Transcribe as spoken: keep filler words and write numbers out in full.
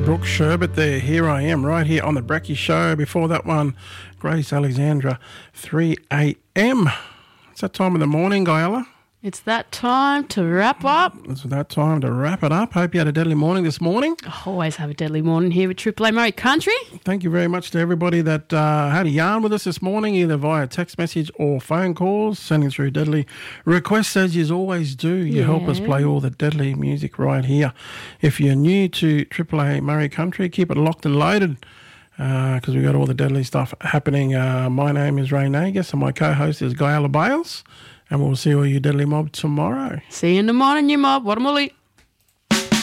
Brooke Sherbet there. Here I am, right here on the Bracky Show. Before that one, Grace Alexandra, three a.m. It's that time of the morning, Guyella. It's that time to wrap up. It's that time to wrap it up. Hope you had a deadly morning this morning. I always have a deadly morning here with Triple A Murray Country. Thank you very much to everybody that uh, had a yarn with us this morning, either via text message or phone calls, sending through deadly requests as you always do. You yeah. help us play all the deadly music right here. If you're new to Triple A Murray Country, keep it locked and loaded, because uh, we've got all the deadly stuff happening. Uh, my name is Ray Nagus and my co-host is Guyella Bales, and we'll see all you deadly mob tomorrow. See you in the morning, you mob. What a mully.